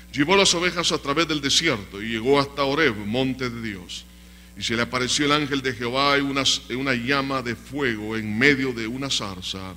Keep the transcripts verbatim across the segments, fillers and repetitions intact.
Llevó las ovejas a través del desierto y llegó hasta Horeb, monte de Dios. Y se le apareció el ángel de Jehová en una, en una llama de fuego en medio de una zarza.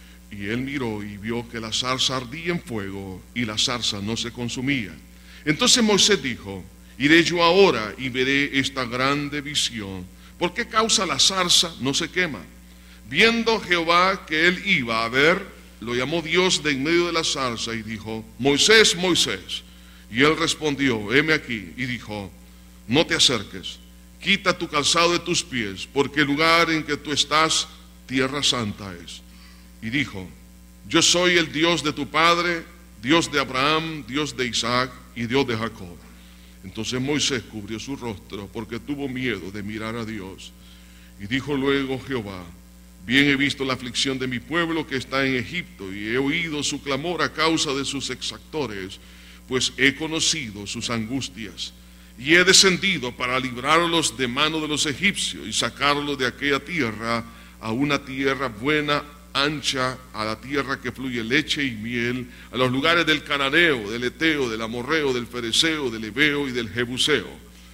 Y él miró y vio que la zarza ardía en fuego y la zarza no se consumía. Entonces Moisés dijo: iré yo ahora y veré esta grande visión. ¿Por qué causa la zarza no se quema? Viendo Jehová que él iba a ver, lo llamó Dios de en medio de la zarza y dijo: Moisés, Moisés. Y él respondió: heme aquí. Y dijo: no te acerques, quita tu calzado de tus pies, porque el lugar en que tú estás, tierra santa es. Y dijo: yo soy el Dios de tu padre, Dios de Abraham, Dios de Isaac y Dios de Jacob. Entonces Moisés cubrió su rostro, porque tuvo miedo de mirar a Dios. Y dijo luego Jehová: bien he visto la aflicción de mi pueblo que está en Egipto, y he oído su clamor a causa de sus exactores, pues he conocido sus angustias. Y he descendido para librarlos de mano de los egipcios y sacarlos de aquella tierra a una tierra buena, ancha, a la tierra que fluye leche y miel, a los lugares del cananeo, del eteo, del amorreo, del fereceo, del heveo y del jebuseo.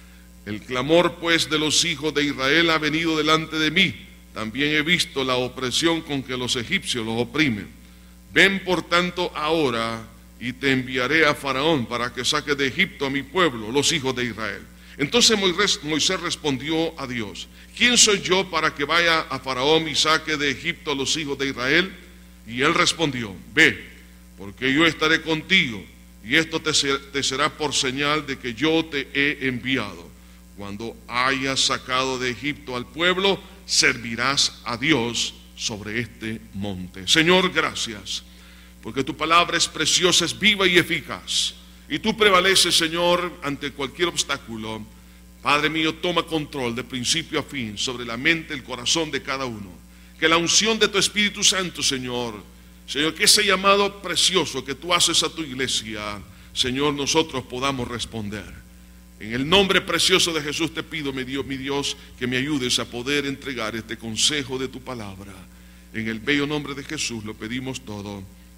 El clamor pues de los hijos de Israel ha venido delante de mí. También he visto la opresión con que los egipcios los oprimen. Ven por tanto ahora y te enviaré a Faraón para que saque de Egipto a mi pueblo, los hijos de Israel. Entonces Moisés respondió a Dios: ¿quién soy yo para que vaya a Faraón y saque de Egipto a los hijos de Israel? Y él respondió: ve, porque yo estaré contigo, y esto te, te será por señal de que yo te he enviado. Cuando hayas sacado de Egipto al pueblo, servirás a Dios sobre este monte. Señor, gracias, porque tu palabra es preciosa, es viva y eficaz. Y tú prevaleces, Señor, ante cualquier obstáculo. Padre mío, toma control de principio a fin sobre la mente, el corazón de cada uno. Que la unción de tu Espíritu Santo, Señor, Señor, que ese llamado precioso que tú haces a tu iglesia, Señor, nosotros podamos responder. En el nombre precioso de Jesús te pido, mi Dios, mi Dios, que me ayudes a poder entregar este consejo de tu palabra. En el bello nombre de Jesús lo pedimos todo.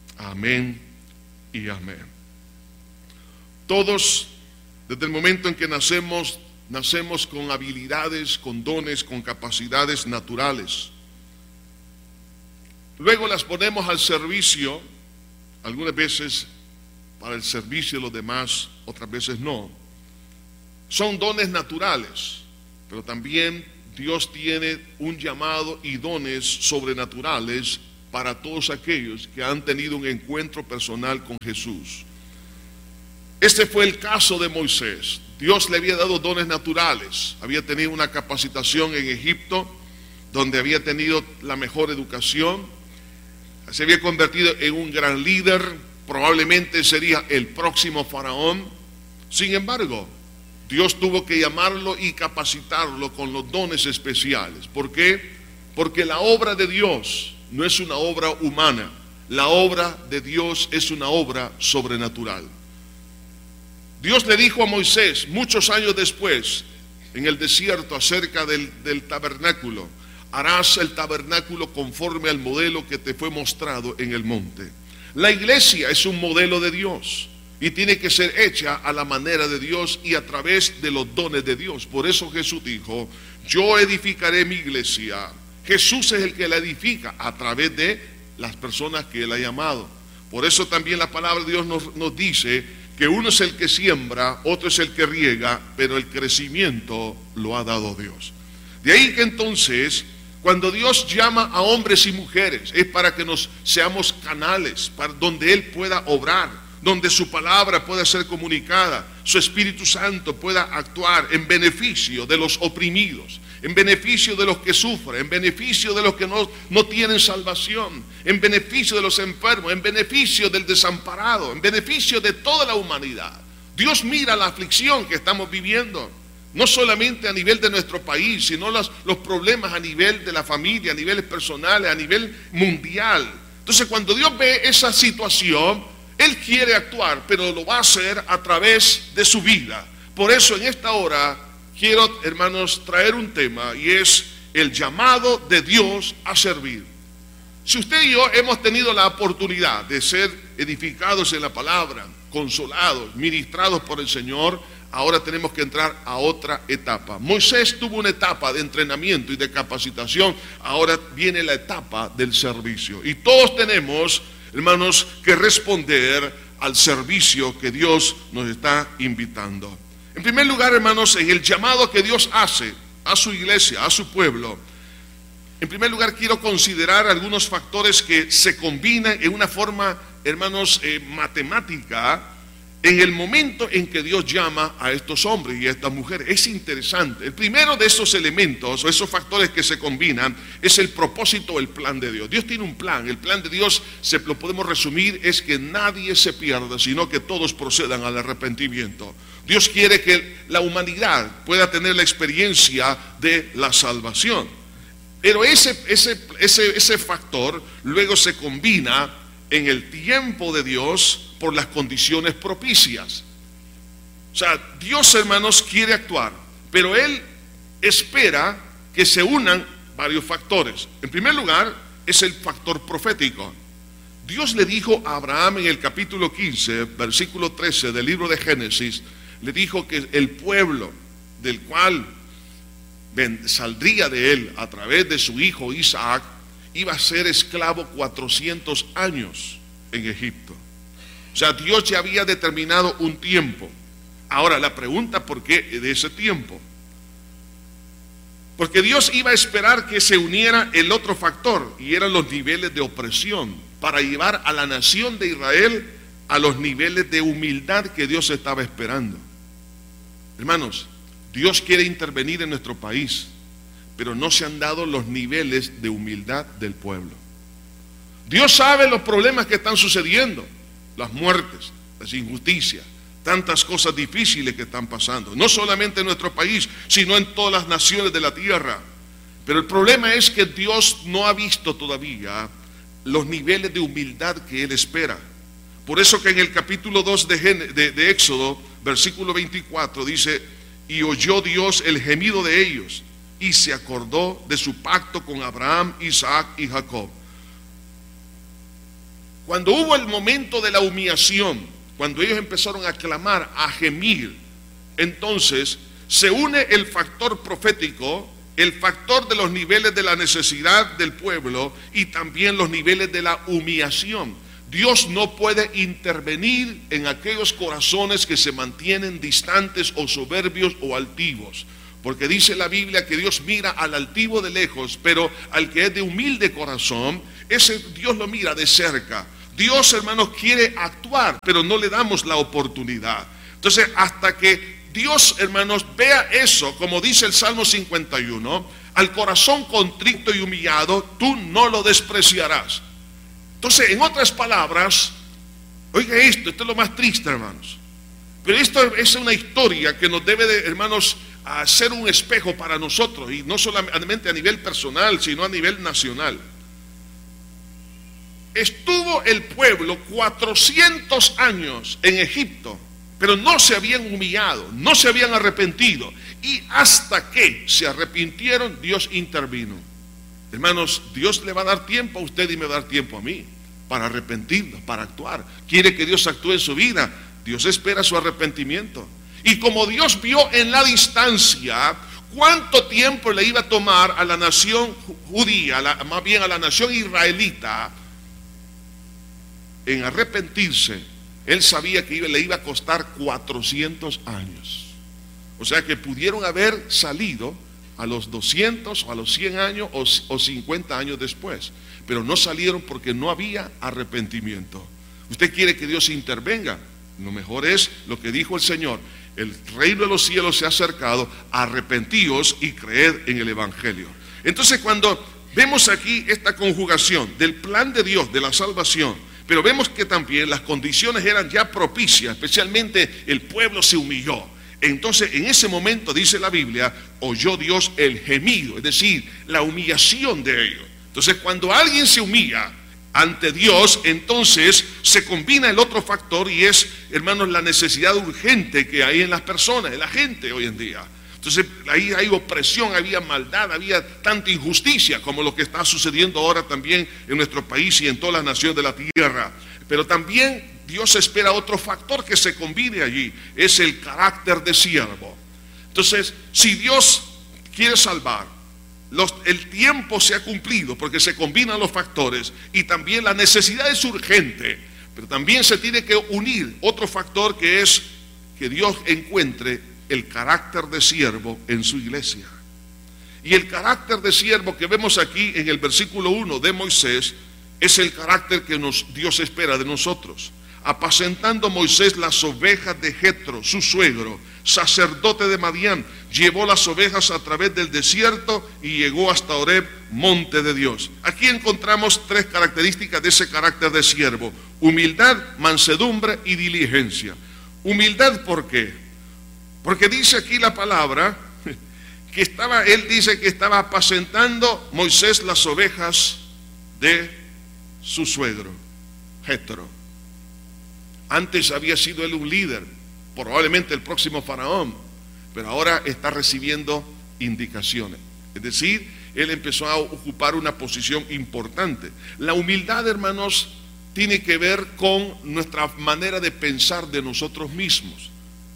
Amén y amén. Todos, desde el momento en que nacemos, nacemos con habilidades, con dones, con capacidades naturales. Luego las ponemos al servicio, algunas veces para el servicio de los demás, otras veces no. Son dones naturales, pero también Dios tiene un llamado y dones sobrenaturales para todos aquellos que han tenido un encuentro personal con Jesús. Este fue el caso de Moisés. Dios le había dado dones naturales. Había tenido una capacitación en Egipto, donde había tenido la mejor educación. Se había convertido en un gran líder. Probablemente sería el próximo faraón. Sin embargo, Dios tuvo que llamarlo y capacitarlo con los dones especiales. ¿Por qué? Porque la obra de Dios no es una obra humana. La obra de Dios es una obra sobrenatural. Dios le dijo a Moisés muchos años después en el desierto acerca del, del tabernáculo: harás el tabernáculo conforme al modelo que te fue mostrado en el monte. La iglesia es un modelo de Dios y tiene que ser hecha a la manera de Dios y a través de los dones de Dios. Por eso Jesús dijo: yo edificaré mi iglesia. Jesús es el que la edifica a través de las personas que Él ha llamado. Por eso también la palabra de Dios nos, nos dice que uno es el que siembra, otro es el que riega, pero el crecimiento lo ha dado Dios. De ahí que entonces, cuando Dios llama a hombres y mujeres, es para que nos seamos canales, para donde Él pueda obrar, donde su palabra pueda ser comunicada, su Espíritu Santo pueda actuar en beneficio de los oprimidos, en beneficio de los que sufren, en beneficio de los que no, no tienen salvación, en beneficio de los enfermos, en beneficio del desamparado, en beneficio de toda la humanidad. Dios mira la aflicción que estamos viviendo, no solamente a nivel de nuestro país, sino los, los problemas a nivel de la familia, a niveles personales, a nivel mundial. Entonces, cuando Dios ve esa situación, Él quiere actuar, pero lo va a hacer a través de su vida. Por eso en esta hora quiero, hermanos, traer un tema, y es el llamado de Dios a servir. Si usted y yo hemos tenido la oportunidad de ser edificados en la palabra, consolados, ministrados por el Señor, ahora tenemos que entrar a otra etapa. Moisés tuvo una etapa de entrenamiento y de capacitación, ahora viene la etapa del servicio. Y todos tenemos, hermanos, que responder al servicio que Dios nos está invitando. En primer lugar, hermanos, en el llamado que Dios hace a su iglesia, a su pueblo, en primer lugar quiero considerar algunos factores que se combinan en una forma, hermanos, eh, matemática, en el momento en que Dios llama a estos hombres y a estas mujeres. Es interesante. El primero de esos elementos o esos factores que se combinan es el propósito, el plan de Dios. Dios tiene un plan. El plan de Dios, se lo podemos resumir, es que nadie se pierda, sino que todos procedan al arrepentimiento. Dios quiere que la humanidad pueda tener la experiencia de la salvación. Pero ese, ese, ese, ese factor luego se combina en el tiempo de Dios por las condiciones propicias. O sea, Dios, hermanos, quiere actuar, pero Él espera que se unan varios factores. En primer lugar, es el factor profético. Dios le dijo a Abraham en el capítulo quince, versículo trece del libro de Génesis, le dijo que el pueblo del cual saldría de él a través de su hijo Isaac iba a ser esclavo cuatrocientos años en Egipto. O sea, Dios ya había determinado un tiempo. Ahora la pregunta, ¿por qué de ese tiempo? Porque Dios iba a esperar que se uniera el otro factor, y eran los niveles de opresión, para llevar a la nación de Israel a los niveles de humildad que Dios estaba esperando. Hermanos, Dios quiere intervenir en nuestro país, pero no se han dado los niveles de humildad del pueblo. Dios sabe los problemas que están sucediendo, las muertes, las injusticias, tantas cosas difíciles que están pasando, no solamente en nuestro país, sino en todas las naciones de la tierra. Pero el problema es que Dios no ha visto todavía los niveles de humildad que Él espera. Por eso que en el capítulo dos de, de, de Éxodo, versículo veinticuatro, dice: y oyó Dios el gemido de ellos, y se acordó de su pacto con Abraham, Isaac y Jacob. Cuando hubo el momento de la humillación, cuando ellos empezaron a clamar, a gemir, entonces se une el factor profético, el factor de los niveles de la necesidad del pueblo y también los niveles de la humillación. Dios no puede intervenir en aquellos corazones que se mantienen distantes o soberbios o altivos, porque dice la Biblia que Dios mira al altivo de lejos, pero al que es de humilde corazón, ese Dios lo mira de cerca. Dios, hermanos, quiere actuar, pero no le damos la oportunidad. Entonces, hasta que Dios, hermanos, vea eso, como dice el Salmo cincuenta y uno, al corazón contrito y humillado, tú no lo despreciarás. Entonces, en otras palabras, oiga esto, esto es lo más triste, hermanos. Pero esto es una historia que nos debe, de, hermanos, hacer un espejo para nosotros, y no solamente a nivel personal, sino a nivel nacional. Estuvo el pueblo cuatrocientos años en Egipto, pero no se habían humillado, no se habían arrepentido, y hasta que se arrepintieron, Dios intervino. Hermanos, Dios le va a dar tiempo a usted y me va a dar tiempo a mí para arrepentirnos, para actuar. Quiere que Dios actúe en su vida. Dios espera su arrepentimiento. Y como Dios vio en la distancia cuánto tiempo le iba a tomar a la nación judía, la, más bien a la nación israelita, en arrepentirse, Él sabía que le iba a costar cuatrocientos años. O sea que pudieron haber salido a los doscientos o a los cien años o, o cincuenta años después, pero no salieron porque no había arrepentimiento. Usted quiere que Dios intervenga, lo mejor es lo que dijo el Señor: el reino de los cielos se ha acercado, arrepentíos y creed en el evangelio. Entonces, cuando vemos aquí esta conjugación del plan de Dios de la salvación, pero vemos que también las condiciones eran ya propicias, especialmente el pueblo se humilló. Entonces, en ese momento, dice la Biblia, oyó Dios el gemido, es decir, la humillación de ellos. Entonces, cuando alguien se humilla ante Dios, entonces se combina el otro factor, y es, hermanos, la necesidad urgente que hay en las personas, en la gente hoy en día. Entonces, ahí hay opresión, había maldad, había tanta injusticia como lo que está sucediendo ahora también en nuestro país y en todas las naciones de la tierra. Pero también Dios espera otro factor que se combine allí, es el carácter de siervo. Entonces, si Dios quiere salvar, los, el tiempo se ha cumplido porque se combinan los factores y también la necesidad es urgente, pero también se tiene que unir otro factor que es que Dios encuentre el carácter de siervo en su iglesia. Y el carácter de siervo que vemos aquí en el versículo uno de Moisés es el carácter que nos, Dios espera de nosotros. Apacentando Moisés las ovejas de Jetro, su suegro, sacerdote de Madián, llevó las ovejas a través del desierto y llegó hasta Horeb, monte de Dios. Aquí encontramos tres características de ese carácter de siervo: humildad, mansedumbre y diligencia. Humildad, ¿por qué? Porque dice aquí la palabra que estaba, él dice que estaba apacentando Moisés las ovejas de su suegro, Jetro. Antes había sido él un líder, probablemente el próximo faraón, pero ahora está recibiendo indicaciones. Es decir, él empezó a ocupar una posición importante. La humildad, hermanos, tiene que ver con nuestra manera de pensar de nosotros mismos.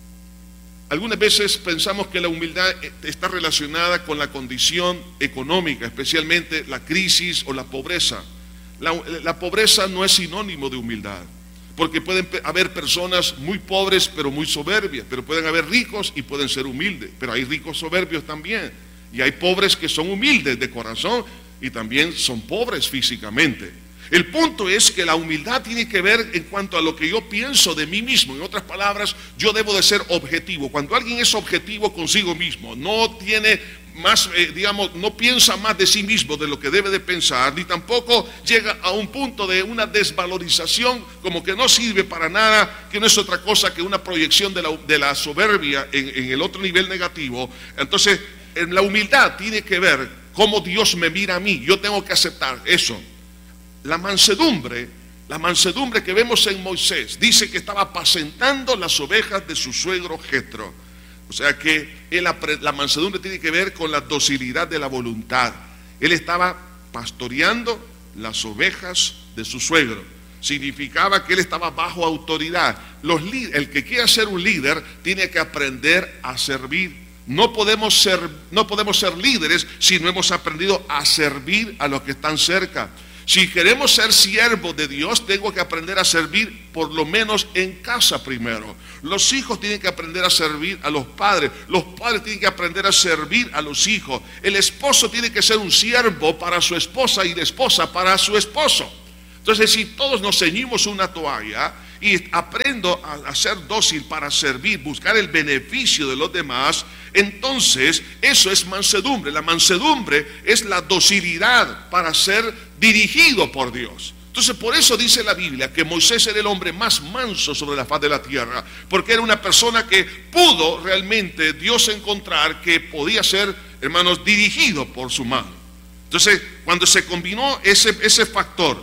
Algunas veces pensamos que la humildad está relacionada con la condición económica, especialmente la crisis o la pobreza. La, la pobreza no es sinónimo de humildad, porque pueden haber personas muy pobres pero muy soberbias, pero pueden haber ricos y pueden ser humildes, pero hay ricos soberbios también, y hay pobres que son humildes de corazón y también son pobres físicamente. El punto es que la humildad tiene que ver en cuanto a lo que yo pienso de mí mismo. En otras palabras, yo debo de ser objetivo. Cuando alguien es objetivo consigo mismo, no tiene más, eh, digamos, no piensa más de sí mismo de lo que debe de pensar, ni tampoco llega a un punto de una desvalorización como que no sirve para nada, que no es otra cosa que una proyección de la, de la soberbia en, en el otro nivel negativo. Entonces, en la humildad tiene que ver cómo Dios me mira a mí. Yo tengo que aceptar eso. La mansedumbre, la mansedumbre que vemos en Moisés, dice que estaba apacentando las ovejas de su suegro Jetro. O sea que él, la mansedumbre tiene que ver con la docilidad de la voluntad. Él estaba pastoreando las ovejas de su suegro. Significaba que él estaba bajo autoridad. Los, el que quiera ser un líder tiene que aprender a servir. No podemos ser, no podemos ser líderes si no hemos aprendido a servir a los que están cerca. Si queremos ser siervos de Dios, tengo que aprender a servir por lo menos en casa primero. Los hijos tienen que aprender a servir a los padres. Los padres tienen que aprender a servir a los hijos. El esposo tiene que ser un siervo para su esposa y la esposa para su esposo. Entonces, si todos nos ceñimos una toalla y aprendo a, a ser dócil para servir, buscar el beneficio de los demás, entonces eso es mansedumbre. La mansedumbre es la docilidad para ser dirigido por Dios. Entonces, por eso dice la Biblia que Moisés era el hombre más manso sobre la faz de la tierra, porque era una persona que pudo realmente Dios encontrar que podía ser, hermanos, dirigido por su mano. Entonces, cuando se combinó ese, ese factor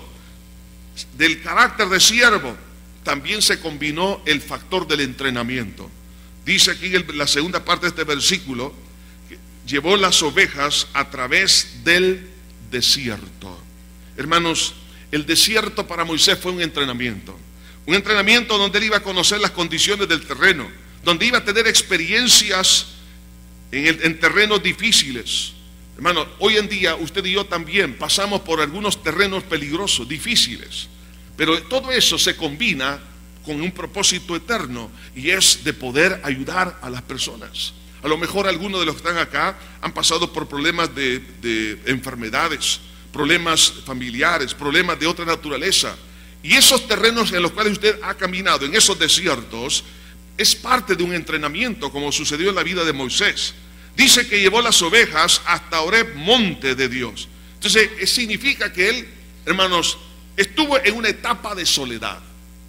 del carácter de siervo, también se combinó el factor del entrenamiento. Dice aquí en la segunda parte de este versículo, que llevó las ovejas a través del desierto. Hermanos, el desierto para Moisés fue un entrenamiento. Un entrenamiento donde él iba a conocer las condiciones del terreno, donde iba a tener experiencias en, el, en terrenos difíciles. Hermano, hoy en día usted y yo también pasamos por algunos terrenos peligrosos, difíciles, pero todo eso se combina con un propósito eterno y es de poder ayudar a las personas. A lo mejor algunos de los que están acá han pasado por problemas de, de enfermedades, problemas familiares, problemas de otra naturaleza, y esos terrenos en los cuales usted ha caminado, en esos desiertos, es parte de un entrenamiento, como sucedió en la vida de Moisés. Dice que llevó las ovejas hasta Horeb, monte de Dios. Entonces, significa que él, hermanos, estuvo en una etapa de soledad.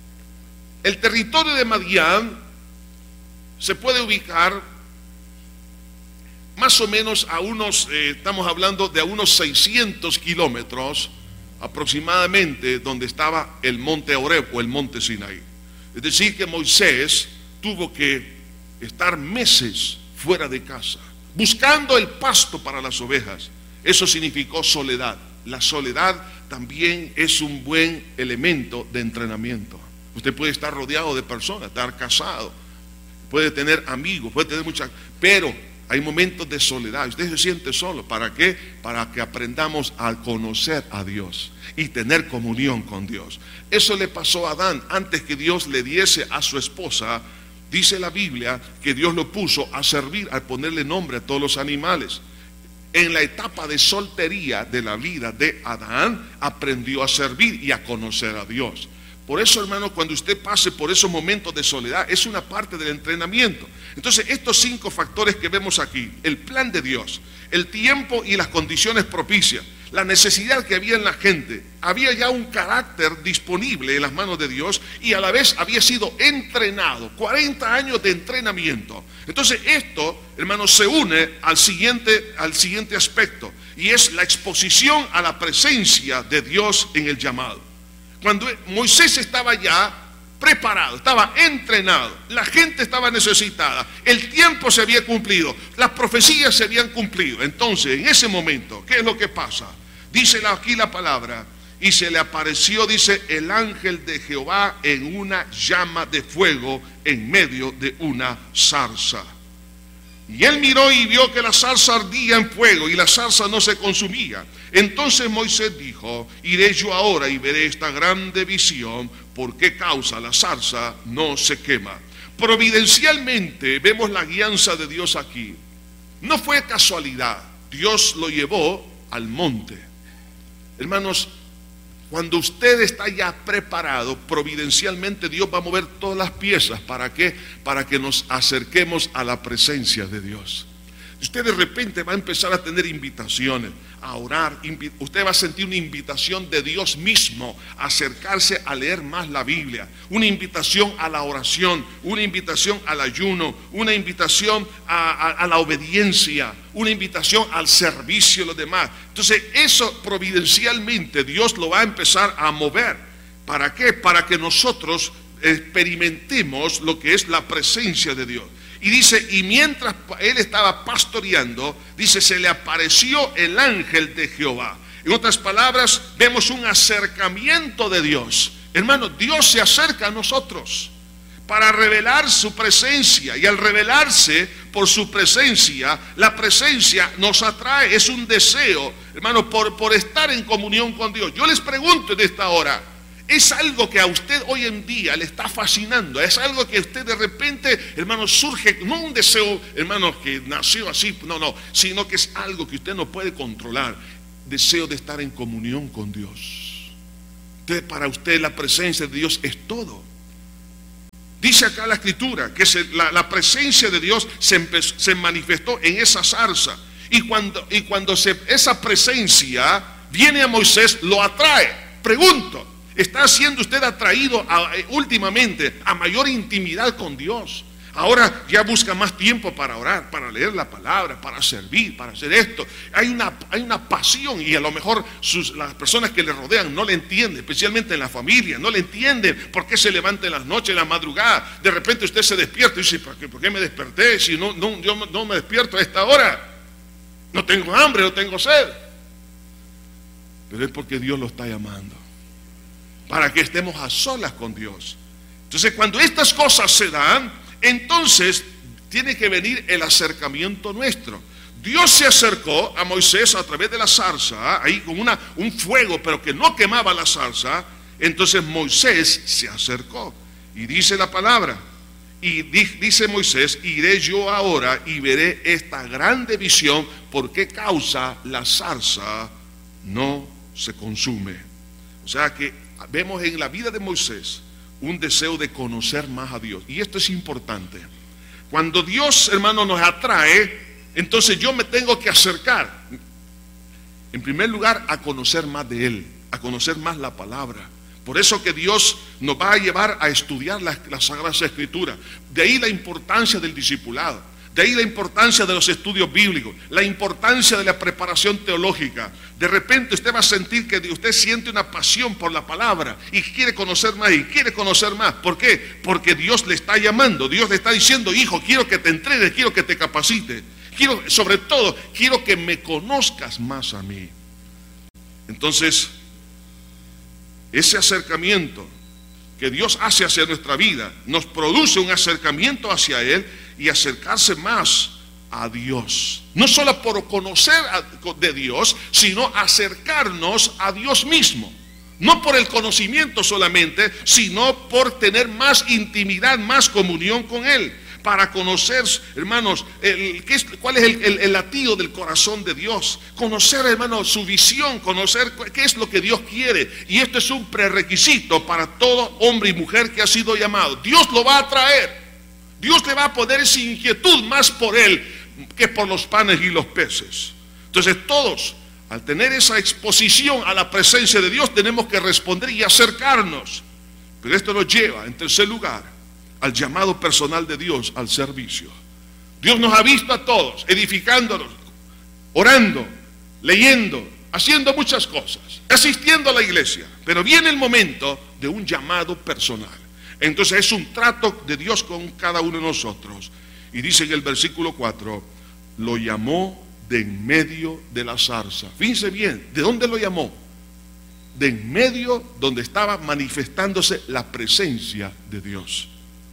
El territorio de Madián se puede ubicar más o menos a unos, eh, estamos hablando de a unos seiscientos kilómetros aproximadamente donde estaba el monte Horeb o el monte Sinaí. Es decir, que Moisés tuvo que estar meses fuera de casa, buscando el pasto para las ovejas. Eso significó soledad. la soledad también es un buen elemento de entrenamiento. Usted puede estar rodeado de personas, estar casado, puede tener amigos, puede tener muchas, pero hay momentos de soledad. Usted se siente solo. ¿Para qué? Para que aprendamos a conocer a Dios y tener comunión con Dios. Eso le pasó a Adán antes que Dios le diese a su esposa. Dice la Biblia que Dios lo puso a servir, a ponerle nombre a todos los animales. En la etapa de soltería de la vida de Adán, aprendió a servir y a conocer a Dios. Por eso, hermano, cuando usted pase por esos momentos de soledad, es una parte del entrenamiento. Entonces, estos cinco factores que vemos aquí, el plan de Dios, el tiempo y las condiciones propicias, la necesidad que había en la gente, había ya un carácter disponible en las manos de Dios y a la vez había sido entrenado, cuarenta años de entrenamiento. Entonces, esto, hermano, se une al siguiente, al siguiente aspecto, y es la exposición a la presencia de Dios en el llamado. Cuando Moisés estaba ya preparado, estaba entrenado, la gente estaba necesitada, el tiempo se había cumplido, las profecías se habían cumplido. Entonces, en ese momento, ¿qué es lo que pasa? Dice aquí la palabra, y se le apareció, dice, el ángel de Jehová en una llama de fuego en medio de una zarza. Y él miró y vio que la zarza ardía en fuego y la zarza no se consumía. Entonces Moisés dijo, iré yo ahora y veré esta grande visión, ¿por qué causa la zarza no se quema? Providencialmente vemos la guianza de Dios aquí. No fue casualidad, Dios lo llevó al monte. Hermanos, cuando usted está ya preparado, providencialmente Dios va a mover todas las piezas. ¿Para qué? Para que nos acerquemos a la presencia de Dios. Usted de repente va a empezar a tener invitaciones, a orar. Usted va a sentir una invitación de Dios mismo a acercarse a leer más la Biblia. Una invitación a la oración, una invitación al ayuno, una invitación a, a, a la obediencia, una invitación al servicio de los demás. Entonces eso providencialmente Dios lo va a empezar a mover. ¿Para qué? Para que nosotros experimentemos lo que es la presencia de Dios. Y dice, y mientras él estaba pastoreando, dice, se le apareció el ángel de Jehová. En otras palabras, vemos un acercamiento de Dios. Hermano, Dios se acerca a nosotros para revelar su presencia. Y al revelarse por su presencia, la presencia nos atrae, es un deseo, hermano, por, por estar en comunión con Dios. Yo les pregunto en esta hora, ¿es algo que a usted hoy en día le está fascinando? ¿Es algo que a usted de repente, hermano, surge, no un deseo, hermano, que nació así, no, no, sino que es algo que usted no puede controlar? Deseo de estar en comunión con Dios. Entonces, para usted la presencia de Dios es todo. Dice acá la escritura que se, la, la presencia de Dios se, empezó, se manifestó en esa zarza. Y cuando, y cuando se, esa presencia viene a Moisés, lo atrae. Pregunto, ¿está siendo usted atraído a, últimamente a mayor intimidad con Dios? Ahora ya busca más tiempo para orar, para leer la palabra, para servir, para hacer esto. Hay una, hay una pasión y a lo mejor sus, las personas que le rodean no le entienden, especialmente en la familia, no le entienden por qué se levanta en las noches, en la madrugada. De repente usted se despierta y dice, ¿por qué, por qué me desperté si no, no, yo no me despierto a esta hora? No tengo hambre, no tengo sed. Pero es porque Dios lo está llamando, para que estemos a solas con Dios. Entonces, cuando estas cosas se dan, entonces tiene que venir el acercamiento nuestro. Dios se acercó a Moisés a través de la zarza, ahí con una, un fuego, pero que no quemaba la zarza. Entonces Moisés se acercó y dice la palabra, y dice Moisés, iré yo ahora y veré esta grande visión, por qué causa la zarza no se consume. O sea que vemos en la vida de Moisés un deseo de conocer más a Dios. Y esto es importante. Cuando Dios, hermano, nos atrae, entonces yo me tengo que acercar, en primer lugar, a conocer más de Él, a conocer más la palabra. Por eso que Dios nos va a llevar a estudiar las, las Sagradas Escrituras. De ahí la importancia del discipulado. De ahí la importancia de los estudios bíblicos, la importancia de la preparación teológica. De repente usted va a sentir que usted siente una pasión por la palabra y quiere conocer más y quiere conocer más. ¿Por qué? Porque Dios le está llamando, Dios le está diciendo, hijo, quiero que te entrenes, quiero que te capacites. Quiero, sobre todo, quiero que me conozcas más a mí. Entonces, ese acercamiento que Dios hace hacia nuestra vida nos produce un acercamiento hacia Él y acercarse más a Dios. No solo por conocer de Dios, sino acercarnos a Dios mismo. No por el conocimiento solamente, sino por tener más intimidad, más comunión con Él. Para conocer, hermanos, el, ¿qué es, cuál es el, el, el latido del corazón de Dios. Conocer, hermanos, su visión, conocer qué es lo que Dios quiere. Y esto es un prerequisito para todo hombre y mujer que ha sido llamado. Dios lo va a traer. Dios le va a poner esa inquietud más por Él que por los panes y los peces. Entonces todos, al tener esa exposición a la presencia de Dios, tenemos que responder y acercarnos. Pero esto nos lleva, en tercer lugar, al llamado personal de Dios al servicio. Dios nos ha visto a todos, edificándonos, orando, leyendo, haciendo muchas cosas, asistiendo a la iglesia. Pero viene el momento de un llamado personal. Entonces es un trato de Dios con cada uno de nosotros. Y dice en el versículo cuatro, lo llamó de en medio de la zarza. Fíjense bien, ¿de dónde lo llamó? De en medio donde estaba manifestándose la presencia de Dios.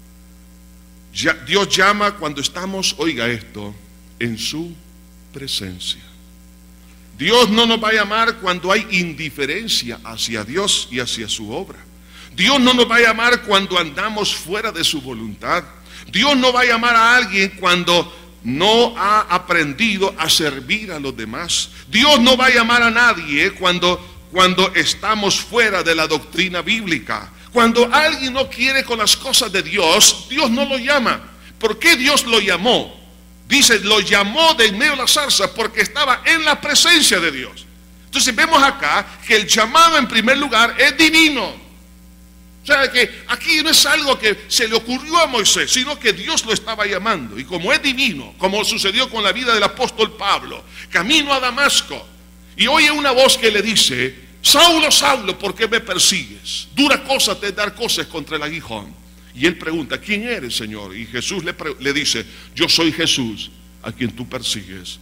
Ya, Dios llama cuando estamos, oiga esto, en su presencia. Dios no nos va a llamar cuando hay indiferencia hacia Dios y hacia su obra. Dios no nos va a llamar cuando andamos fuera de su voluntad. Dios no va a llamar a alguien cuando no ha aprendido a servir a los demás. Dios no va a llamar a nadie cuando, cuando estamos fuera de la doctrina bíblica. Cuando alguien no quiere con las cosas de Dios, Dios no lo llama. ¿Por qué Dios lo llamó? Dice, lo llamó de en medio de la zarza porque estaba en la presencia de Dios. Entonces vemos acá que el llamado en primer lugar es divino. O sea, que aquí no es algo que se le ocurrió a Moisés, sino que Dios lo estaba llamando. Y como es divino, como sucedió con la vida del apóstol Pablo, camino a Damasco, y oye una voz que le dice, Saulo, Saulo, ¿por qué me persigues? Dura cosa te dar cosas contra el aguijón. Y él pregunta, ¿quién eres, Señor? Y Jesús le, le dice, yo soy Jesús, a quien tú persigues.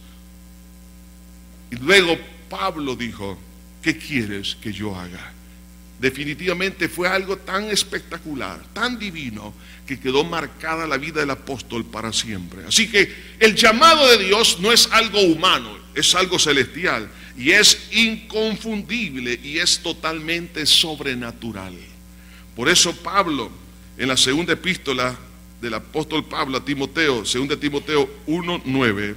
Y luego Pablo dijo, ¿qué quieres que yo haga? Definitivamente fue algo tan espectacular, tan divino, que quedó marcada la vida del apóstol para siempre. Así que el llamado de Dios no es algo humano, es algo celestial y es inconfundible y es totalmente sobrenatural. Por eso Pablo, en la segunda epístola del apóstol Pablo a Timoteo, segunda Timoteo uno nueve,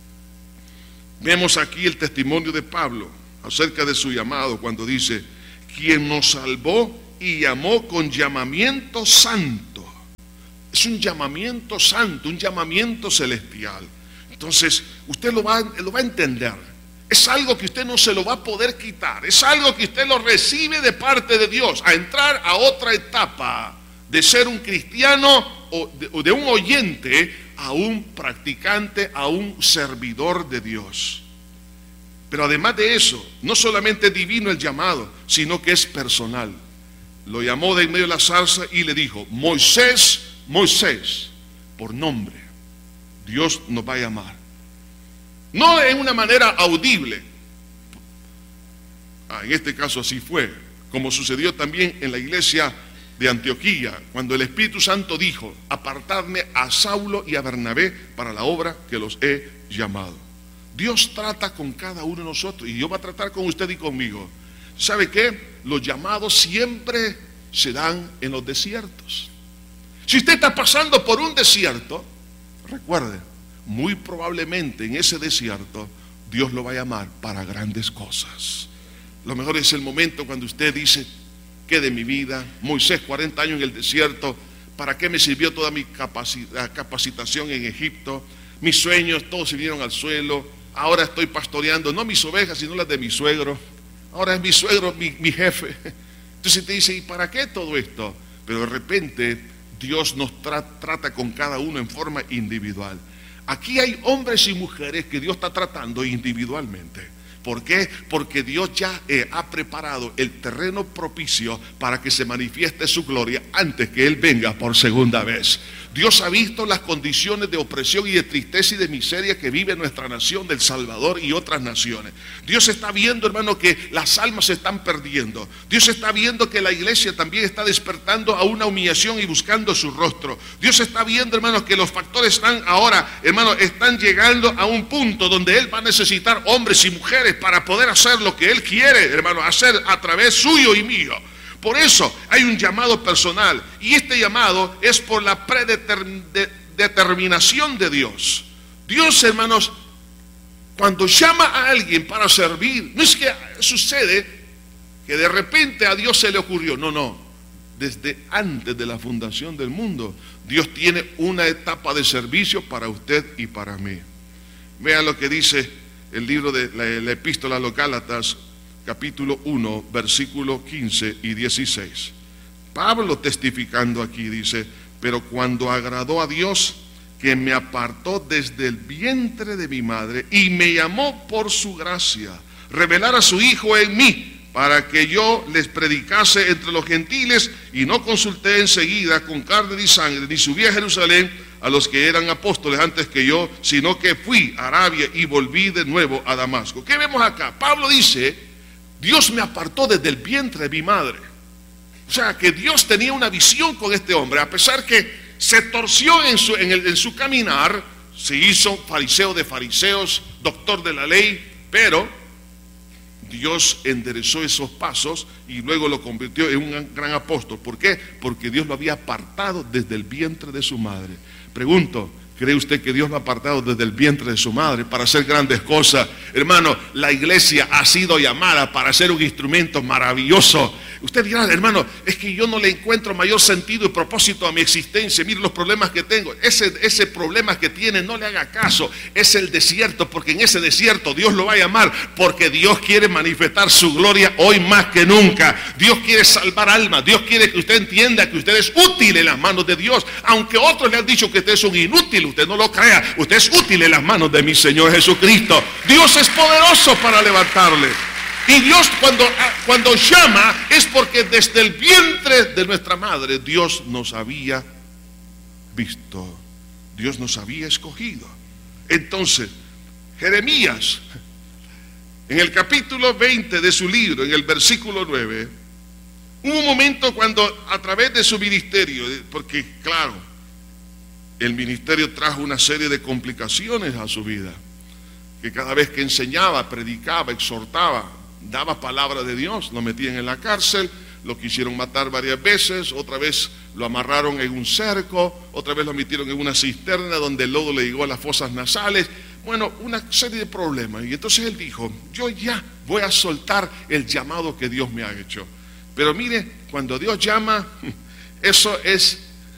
vemos aquí el testimonio de Pablo acerca de su llamado cuando dice, quien nos salvó y llamó con llamamiento santo. Es un llamamiento santo, un llamamiento celestial. Entonces, usted lo va, lo va a entender. Es algo que usted no se lo va a poder quitar. Es algo que usted lo recibe de parte de Dios. A entrar a otra etapa de ser un cristiano o de, o de un oyente a un practicante, a un servidor de Dios. Pero además de eso, no solamente es divino el llamado, sino que es personal. Lo llamó de en medio de la zarza y le dijo, Moisés, Moisés, por nombre, Dios nos va a llamar. No en una manera audible. Ah, en este caso así fue, como sucedió también en la iglesia de Antioquía, cuando el Espíritu Santo dijo, apartadme a Saulo y a Bernabé para la obra que los he llamado. Dios trata con cada uno de nosotros y Dios va a tratar con usted y conmigo. ¿Sabe qué? Los llamados siempre se dan en los desiertos. Si usted está pasando por un desierto, recuerde, muy probablemente en ese desierto Dios lo va a llamar para grandes cosas. Lo mejor es el momento cuando usted dice, ¿qué de mi vida? Moisés, cuarenta años en el desierto, ¿para qué me sirvió toda mi capacitación en Egipto? Mis sueños todos se vinieron al suelo. Ahora estoy pastoreando, no mis ovejas, sino las de mi suegro. Ahora es mi suegro, mi, mi jefe. Entonces te dice, ¿y para qué todo esto? Pero de repente Dios nos tra trata con cada uno en forma individual. Aquí hay hombres y mujeres que Dios está tratando individualmente. ¿Por qué? Porque Dios ya eh, ha preparado el terreno propicio para que se manifieste su gloria antes que Él venga por segunda vez. Dios ha visto las condiciones de opresión y de tristeza y de miseria que vive nuestra nación del Salvador y otras naciones. Dios está viendo, hermano, que las almas se están perdiendo. Dios está viendo que la iglesia también está despertando a una humillación y buscando su rostro. Dios está viendo, hermano, que los factores están ahora, hermano, están llegando a un punto donde Él va a necesitar hombres y mujeres para poder hacer lo que Él quiere, hermano, hacer a través suyo y mío. Por eso hay un llamado personal, y este llamado es por la predeterminación de Dios. Dios, hermanos, cuando llama a alguien para servir, no es que sucede que de repente a Dios se le ocurrió, no, no, desde antes de la fundación del mundo, Dios tiene una etapa de servicio para usted y para mí. Vean lo que dice el libro de la, la epístola a los Gálatas, capítulo uno, versículo quince y dieciséis. Pablo testificando aquí dice: pero cuando agradó a Dios, que me apartó desde el vientre de mi madre y me llamó por su gracia, revelar a su Hijo en mí, para que yo les predicase entre los gentiles, y no consulté enseguida con carne ni sangre, ni subí a Jerusalén a los que eran apóstoles antes que yo, sino que fui a Arabia y volví de nuevo a Damasco. ¿Qué vemos acá? Pablo dice: Dios me apartó desde el vientre de mi madre. O sea, que Dios tenía una visión con este hombre, a pesar que se torció en su, en el, en su caminar, se hizo fariseo de fariseos, doctor de la ley, pero Dios enderezó esos pasos y luego lo convirtió en un gran apóstol. ¿Por qué? Porque Dios lo había apartado desde el vientre de su madre. Pregunto, ¿cree usted que Dios lo ha apartado desde el vientre de su madre para hacer grandes cosas? Hermano, la iglesia ha sido llamada para ser un instrumento maravilloso. Usted dirá: hermano, es que yo no le encuentro mayor sentido y propósito a mi existencia. Mire los problemas que tengo. Ese, ese problema que tiene, no le haga caso. Es el desierto, porque en ese desierto Dios lo va a llamar, porque Dios quiere manifestar su gloria hoy más que nunca. Dios quiere salvar almas. Dios quiere que usted entienda que usted es útil en las manos de Dios. Aunque otros le han dicho que usted es un inútil, usted no lo crea. Usted es útil en las manos de mi Señor Jesucristo. Dios es poderoso para levantarle. Y Dios cuando, cuando llama es porque desde el vientre de nuestra madre Dios nos había visto, Dios nos había escogido. Entonces, Jeremías, en el capítulo veinte de su libro, en el versículo nueve, hubo un momento cuando a través de su ministerio, porque claro, el ministerio trajo una serie de complicaciones a su vida, que cada vez que enseñaba, predicaba, exhortaba, daba palabra de Dios, lo metían en la cárcel, lo quisieron matar varias veces, otra vez lo amarraron en un cerco, otra vez lo metieron en una cisterna donde el lodo le llegó a las fosas nasales. Bueno, una serie de problemas. Y entonces él dijo: yo ya voy a soltar el llamado que Dios me ha hecho. Pero mire, cuando Dios llama, eso es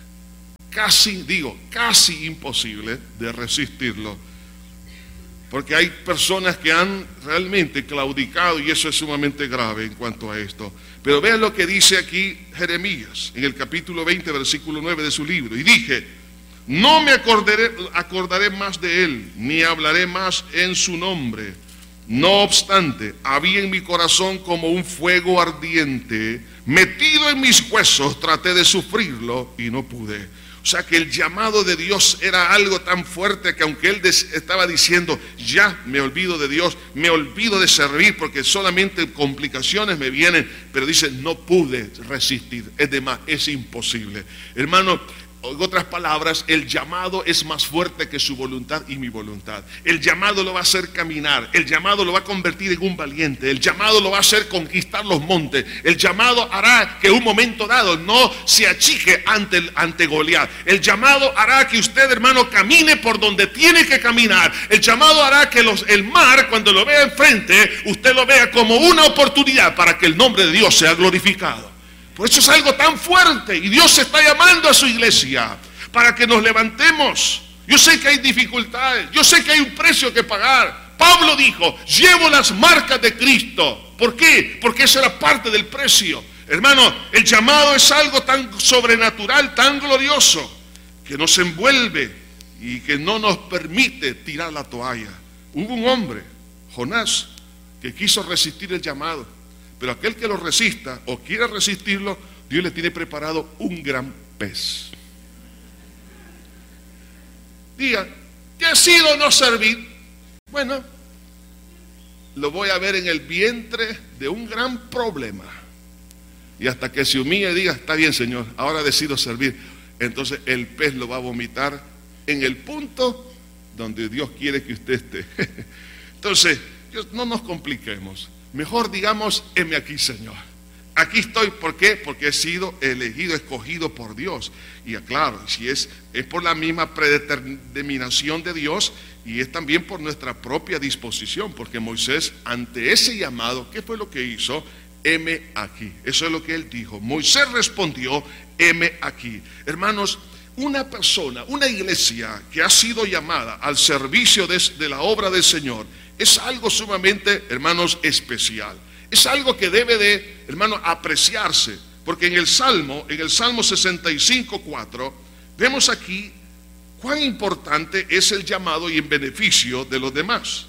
casi, digo, casi imposible de resistirlo. Porque hay personas que han realmente claudicado, y eso es sumamente grave en cuanto a esto. Pero vean lo que dice aquí Jeremías, en el capítulo veinte, versículo nueve de su libro. Y dije: no me acordaré, acordaré más de él, ni hablaré más en su nombre. No obstante, había en mi corazón como un fuego ardiente, metido en mis huesos, traté de sufrirlo y no pude. O sea que el llamado de Dios era algo tan fuerte que aunque él estaba diciendo: ya me olvido de Dios, me olvido de servir porque solamente complicaciones me vienen, pero dice: no pude resistir, es demás, es imposible. Hermano, en otras palabras, el llamado es más fuerte que su voluntad y mi voluntad. El llamado lo va a hacer caminar, el llamado lo va a convertir en un valiente, el llamado lo va a hacer conquistar los montes, el llamado hará que un momento dado no se achique ante, ante Goliat. El llamado hará que usted, hermano, camine por donde tiene que caminar. El llamado hará que los, el mar, cuando lo vea enfrente, usted lo vea como una oportunidad para que el nombre de Dios sea glorificado. Por eso es algo tan fuerte, y Dios está llamando a su iglesia para que nos levantemos. Yo sé que hay dificultades, yo sé que hay un precio que pagar. Pablo dijo: llevo las marcas de Cristo. ¿Por qué? Porque esa era parte del precio. Hermano, el llamado es algo tan sobrenatural, tan glorioso, que nos envuelve y que no nos permite tirar la toalla. Hubo un hombre, Jonás, que quiso resistir el llamado. Pero aquel que lo resista o quiera resistirlo, Dios le tiene preparado un gran pez. Diga, decido no servir. Bueno, lo voy a ver en el vientre de un gran problema. Y hasta que se humille y diga, está bien, Señor, ahora decido servir. Entonces el pez lo va a vomitar en el punto donde Dios quiere que usted esté. Entonces, no nos compliquemos. Mejor digamos, heme aquí, Señor. Aquí estoy, ¿por qué? Porque he sido elegido, escogido por Dios. Y claro, si es, es por la misma predeterminación de Dios y es también por nuestra propia disposición, porque Moisés, ante ese llamado, ¿qué fue lo que hizo? Heme aquí. Eso es lo que él dijo. Moisés respondió, heme aquí. Hermanos, una persona, una iglesia que ha sido llamada al servicio de, de la obra del Señor, es algo sumamente, hermanos, especial. Es algo que debe de, hermano, apreciarse, porque en el Salmo, en el Salmo sesenta y cinco, cuatro, vemos aquí cuán importante es el llamado y en beneficio de los demás.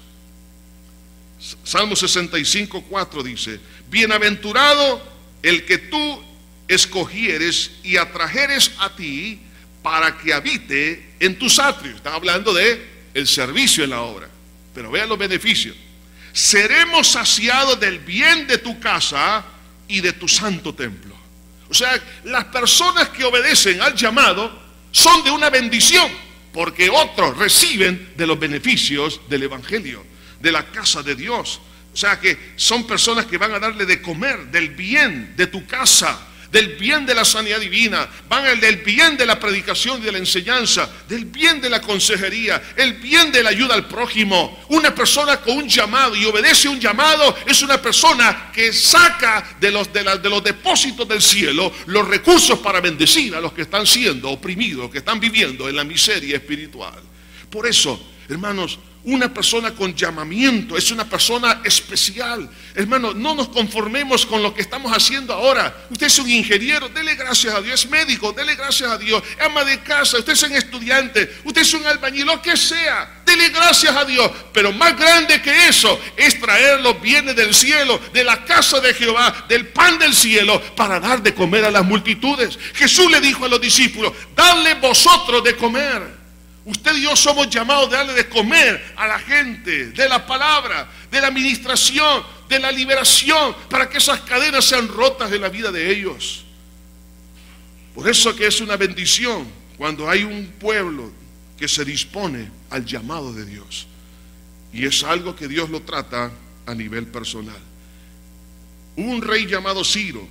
Salmo sesenta y cinco, cuatro dice, bienaventurado el que tú escogieres y atrajeres a ti para que habite en tus atrios. Está hablando de el servicio en la obra, pero vean los beneficios. Seremos saciados del bien de tu casa y de tu santo templo. O sea, las personas que obedecen al llamado son de una bendición, porque otros reciben de los beneficios del evangelio, de la casa de Dios. O sea que son personas que van a darle de comer del bien de tu casa, del bien de la sanidad divina, van al del bien de la predicación y de la enseñanza, del bien de la consejería, el bien de la ayuda al prójimo. Una persona con un llamado y obedece un llamado es una persona que saca de los, de, la, de los depósitos del cielo los recursos para bendecir a los que están siendo oprimidos, que están viviendo en la miseria espiritual. Por eso, hermanos, una persona con llamamiento es una persona especial. Hermano, no nos conformemos con lo que estamos haciendo ahora. Usted es un ingeniero, dele gracias a Dios. Es médico, dele gracias a Dios. Es ama de casa, usted es un estudiante, usted es un albañil, lo que sea, dele gracias a Dios. Pero más grande que eso es traer los bienes del cielo, de la casa de Jehová, del pan del cielo, para dar de comer a las multitudes. Jesús le dijo a los discípulos, dadle vosotros de comer. Usted y yo somos llamados de darle de comer a la gente, de la palabra, de la administración, de la liberación, para que esas cadenas sean rotas en la vida de ellos. Por eso que es una bendición cuando hay un pueblo que se dispone al llamado de Dios. Y es algo que Dios lo trata a nivel personal. Un rey llamado Ciro,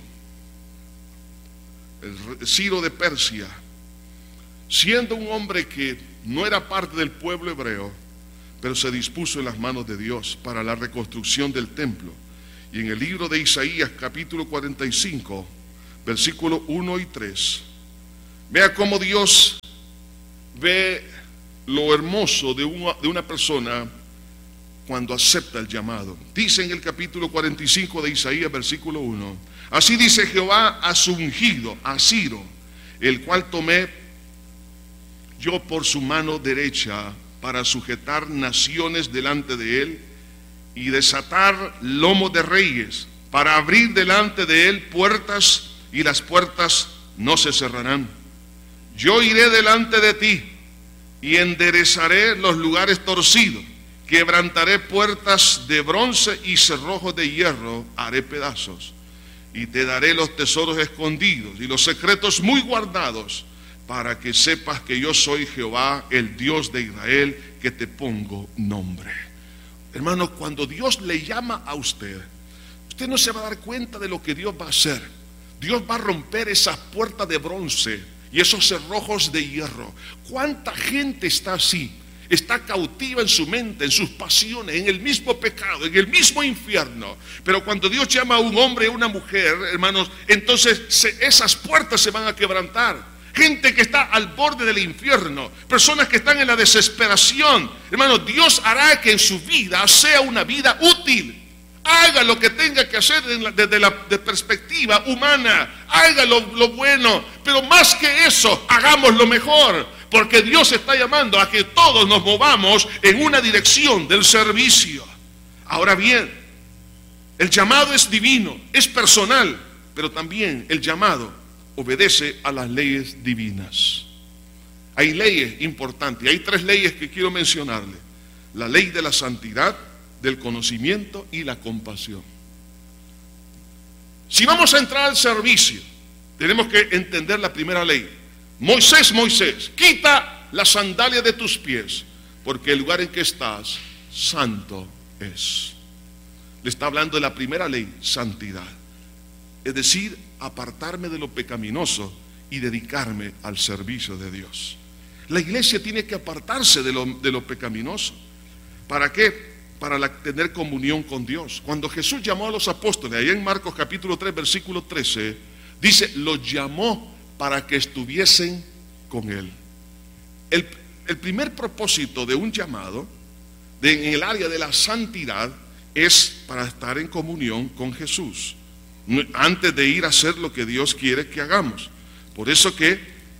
el Ciro de Persia, siendo un hombre que no era parte del pueblo hebreo, pero se dispuso en las manos de Dios para la reconstrucción del templo. Y en el libro de Isaías, capítulo cuarenta y cinco, versículos uno y tres, vea cómo Dios ve lo hermoso de una, de una persona cuando acepta el llamado. Dice en el capítulo cuarenta y cinco de Isaías, versículo uno, así dice Jehová a su ungido, a Ciro, el cual tomé yo por su mano derecha para sujetar naciones delante de él y desatar lomos de reyes, para abrir delante de él puertas y las puertas no se cerrarán. Yo iré delante de ti y enderezaré los lugares torcidos, quebrantaré puertas de bronce y cerrojos de hierro haré pedazos, y te daré los tesoros escondidos y los secretos muy guardados, para que sepas que yo soy Jehová, el Dios de Israel, que te pongo nombre. Hermano, cuando Dios le llama a usted, usted no se va a dar cuenta de lo que Dios va a hacer. Dios va a romper esas puertas de bronce y esos cerrojos de hierro. ¿Cuánta gente está así? Está cautiva en su mente, en sus pasiones, en el mismo pecado, en el mismo infierno. Pero cuando Dios llama a un hombre o a una mujer, hermanos, entonces se, esas puertas se van a quebrantar. Gente que está al borde del infierno, personas que están en la desesperación. Hermano, Dios hará que en su vida sea una vida útil. Haga lo que tenga que hacer desde la de perspectiva humana. Haga lo, lo bueno, pero más que eso, hagamos lo mejor. Porque Dios está llamando a que todos nos movamos en una dirección del servicio. Ahora bien, El llamado es divino, es personal, pero también el llamado obedece a las leyes divinas. Hay leyes importantes, hay tres leyes que quiero mencionarle: la ley de la santidad, del conocimiento y la compasión. Si vamos a entrar al servicio, tenemos que entender la primera ley. Moisés, Moisés, quita las sandalias de tus pies, porque el lugar en que estás, santo es. Le está hablando de la primera ley, santidad. Es decir, apartarme de lo pecaminoso y dedicarme al servicio de Dios. La iglesia tiene que apartarse de lo, de lo pecaminoso. ¿Para qué? Para la, tener comunión con Dios. Cuando Jesús llamó a los apóstoles, allá en Marcos capítulo tres, versículo trece, dice, los llamó para que estuviesen con Él. El, el primer propósito de un llamado de, en el área de la santidad es para estar en comunión con Jesús, antes de ir a hacer lo que Dios quiere que hagamos. Por eso que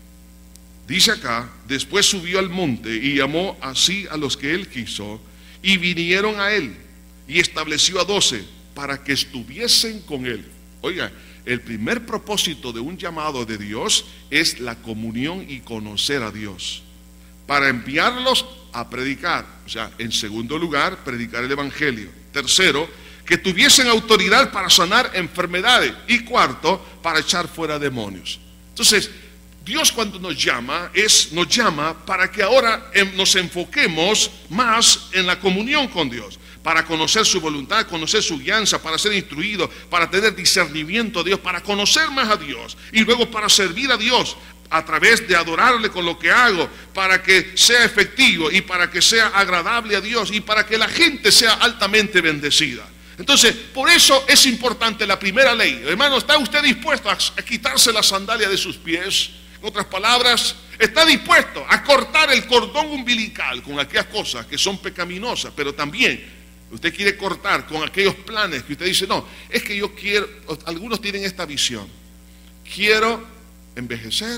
dice acá, después subió al monte y llamó así a los que Él quiso, y vinieron a Él, y estableció a doce para que estuviesen con Él. Oiga, el primer propósito de un llamado de Dios es la comunión y conocer a Dios, para enviarlos a predicar. O sea, en segundo lugar, predicar el evangelio. Tercero, que tuviesen autoridad para sanar enfermedades. Y cuarto, para echar fuera demonios. Entonces, Dios cuando nos llama, es, nos llama para que ahora nos enfoquemos más en la comunión con Dios, para conocer su voluntad, conocer su guianza, para ser instruido, para tener discernimiento de Dios, para conocer más a Dios, y luego para servir a Dios a través de adorarle con lo que hago, para que sea efectivo y para que sea agradable a Dios y para que la gente sea altamente bendecida. Entonces, por eso es importante la primera ley. Hermano, ¿está usted dispuesto a, a quitarse la sandalia de sus pies? En otras palabras, ¿está dispuesto a cortar el cordón umbilical con aquellas cosas que son pecaminosas? Pero también usted quiere cortar con aquellos planes que usted dice, no, es que yo quiero, algunos tienen esta visión, quiero envejecer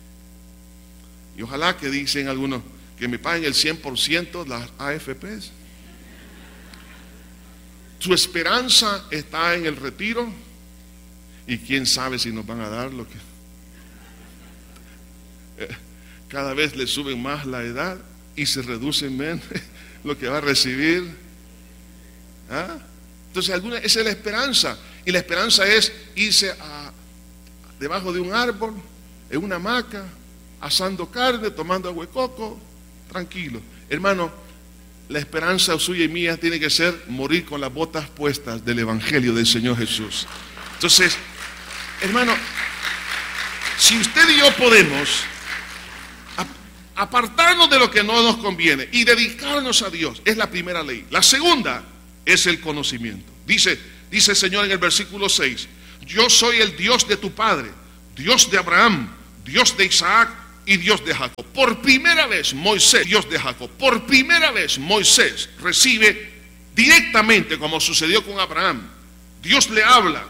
y ojalá que dicen algunos que me paguen el cien por ciento las A F Pes. Su esperanza está en el retiro y quién sabe si nos van a dar lo que cada vez le suben más la edad y se reduce menos lo que va a recibir. ¿Ah? Entonces alguna, esa es la esperanza, y la esperanza es irse a, debajo de un árbol, en una hamaca, asando carne, tomando agua de coco, tranquilo. Hermano, la esperanza suya y mía tiene que ser morir con las botas puestas del evangelio del Señor Jesús. Entonces, hermano, si usted y yo podemos apartarnos de lo que no nos conviene y dedicarnos a Dios, es la primera ley. La segunda es el conocimiento. Dice, dice el Señor en el versículo seis, yo soy el Dios de tu padre, Dios de Abraham, Dios de Isaac y Dios de Jacob. Por primera vez Moisés, Dios de Jacob, por primera vez Moisés recibe directamente, como sucedió con Abraham. Dios le habla